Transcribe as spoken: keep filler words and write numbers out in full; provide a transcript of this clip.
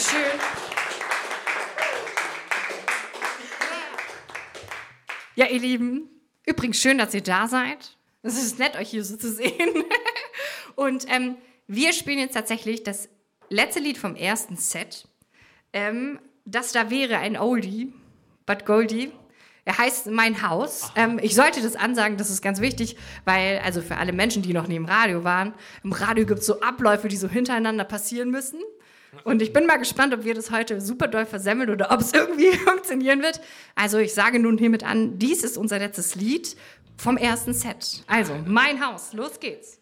Dankeschön. Ja, ihr Lieben, übrigens schön, dass ihr da seid. Es ist nett, euch hier so zu sehen. Und ähm, wir spielen jetzt tatsächlich das letzte Lied vom ersten Set. Ähm, das da wäre ein Oldie, but Goldie. Er heißt Mein Haus. Ähm, ich sollte das ansagen, das ist ganz wichtig, weil, also für alle Menschen, die noch nie im Radio waren, im Radio gibt es so Abläufe, die so hintereinander passieren müssen. Und ich bin mal gespannt, ob wir das heute super doll versemmeln oder ob es irgendwie funktionieren wird. Also ich sage nun hiermit an, dies ist unser letztes Lied vom ersten Set. Also, Mein Haus, los geht's.